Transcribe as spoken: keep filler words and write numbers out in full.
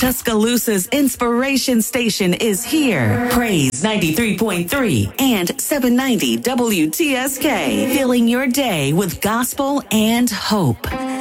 Tuscaloosa's inspiration station is here. Praise ninety-three point three and seven ninety W T S K. Filling your day with gospel and hope.